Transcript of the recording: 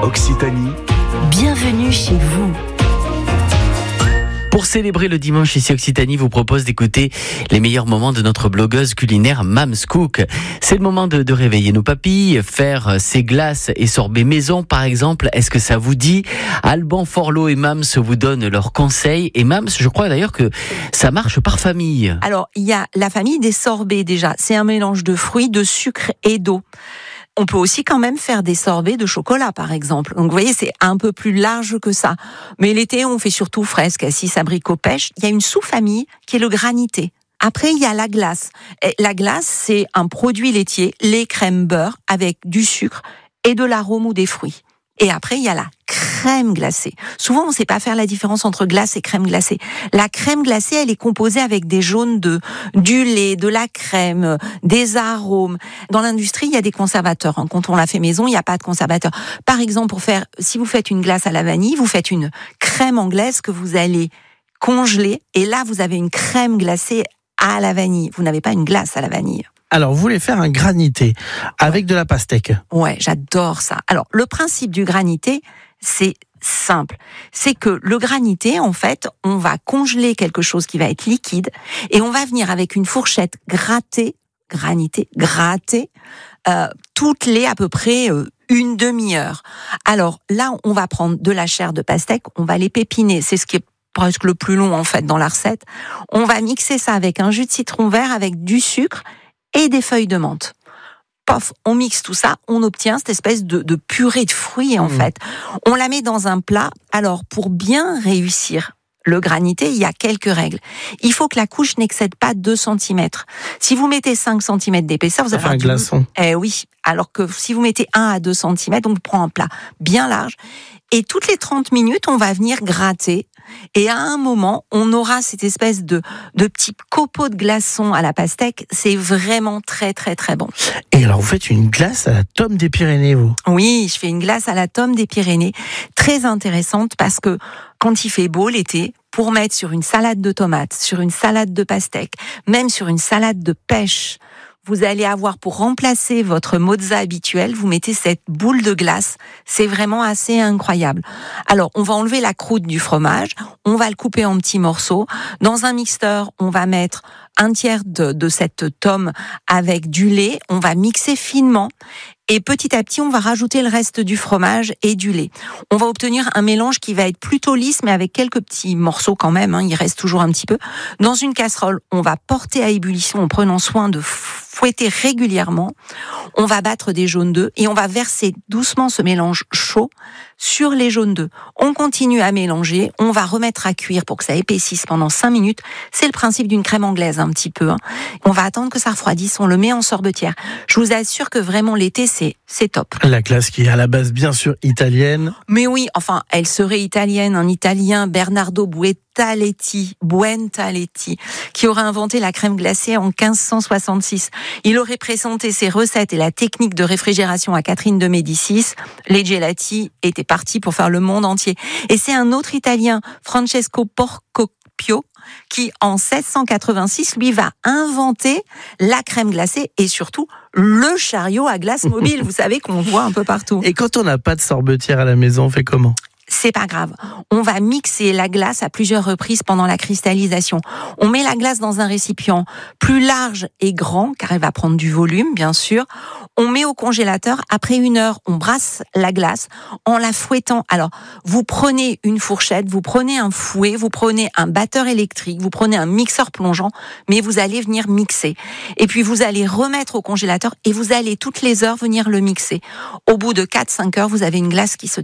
Occitanie. Bienvenue chez vous. Pour célébrer le dimanche ici Occitanie, vous propose d'écouter les meilleurs moments de notre blogueuse culinaire Mams Cook. C'est le moment de réveiller nos papilles, faire ses glaces et sorbets maison par exemple. Est-ce que ça vous dit? Alban Forlot et Mams vous donnent leurs conseils. Et Mams, je crois d'ailleurs que ça marche par famille. Alors, il y a la famille des sorbets déjà. C'est un mélange de fruits, de sucre et d'eau. On peut aussi quand même faire des sorbets de chocolat, par exemple. Donc, vous voyez, c'est un peu plus large que ça. Mais l'été, on fait surtout fraises, cassis, abricots, pêche. Il y a une sous-famille qui est le granité. Après, il y a la glace. Et la glace, c'est un produit laitier, lait, crème, beurre, avec du sucre et de l'arôme ou des fruits. Et après, il y a la crème glacée. Souvent, on ne sait pas faire la différence entre glace et crème glacée. La crème glacée, elle est composée avec des jaunes d'œufs, du lait, de la crème, des arômes. Dans l'industrie, il y a des conservateurs. Quand on la fait maison, il n'y a pas de conservateur. Par exemple, si vous faites une glace à la vanille, vous faites une crème anglaise que vous allez congeler. Et là, vous avez une crème glacée à la vanille. Vous n'avez pas une glace à la vanille. Alors, vous voulez faire un granité avec de la pastèque? Ouais, j'adore ça. Alors, le principe du granité, c'est simple. C'est que le granité, en fait, on va congeler quelque chose qui va être liquide et on va venir avec une fourchette gratter toutes les à peu près une demi-heure. Alors là, on va prendre de la chair de pastèque, on va les pépiner. C'est ce qui est presque le plus long, en fait, dans la recette. On va mixer ça avec un jus de citron vert, avec du sucre et des feuilles de menthe. Pof, on mixe tout ça, on obtient cette espèce de purée de fruits, en fait. On la met dans un plat. Alors, pour bien réussir le granité, il y a quelques règles. Il faut que la couche n'excède pas 2 cm. Si vous mettez 5 cm d'épaisseur, vous avez un glaçon. Oui. Alors que si vous mettez 1 à 2 cm, on prend un plat bien large. Et toutes les 30 minutes, on va venir gratter. Et à un moment, on aura cette espèce de petits copeaux de glaçons à la pastèque. C'est vraiment très, très, très bon. Et alors, vous faites une glace à la tome des Pyrénées, vous? Oui, je fais une glace à la tome des Pyrénées. Très intéressante parce que quand il fait beau l'été, pour mettre sur une salade de tomates, sur une salade de pastèque, même sur une salade de pêche, vous allez avoir pour remplacer votre mozza habituel, vous mettez cette boule de glace. C'est vraiment assez incroyable. Alors, on va enlever la croûte du fromage, on va le couper en petits morceaux. Dans un mixeur, on va mettre un tiers de cette tome avec du lait. On va mixer finement. Et petit à petit, on va rajouter le reste du fromage et du lait. On va obtenir un mélange qui va être plutôt lisse, mais avec quelques petits morceaux quand même. Il reste toujours un petit peu. Dans une casserole, on va porter à ébullition en prenant soin de fouetter régulièrement. On va battre des jaunes d'œufs et on va verser doucement ce mélange chaud sur les jaunes d'œufs. On continue à mélanger. On va remettre à cuire pour que ça épaississe pendant 5 minutes. C'est le principe d'une crème anglaise un petit peu. On va attendre que ça refroidisse. On le met en sorbetière. Je vous assure que vraiment l'été, c'est top. La glace qui est à la base bien sûr italienne. Mais oui, enfin, elle serait italienne. Un Italien, Bernardo Buontalletti, qui aurait inventé la crème glacée en 1566. Il aurait présenté ses recettes et la technique de réfrigération à Catherine de Médicis. Les gelati étaient partis pour faire le monde entier. Et c'est un autre Italien, Francesco Procopio, qui en 1686, lui, va inventer la crème glacée et surtout le chariot à glace mobile, vous savez, qu'on voit un peu partout. Et quand on n'a pas de sorbetière à la maison, on fait comment? C'est pas grave. On va mixer la glace à plusieurs reprises pendant la cristallisation. On met la glace dans un récipient plus large et grand, car elle va prendre du volume, bien sûr. On met au congélateur. Après 1 heure, on brasse la glace en la fouettant. Alors, vous prenez une fourchette, vous prenez un fouet, vous prenez un batteur électrique, vous prenez un mixeur plongeant, mais vous allez venir mixer. Et puis, vous allez remettre au congélateur et vous allez toutes les heures venir le mixer. Au bout de 4-5 heures, vous avez une glace qui se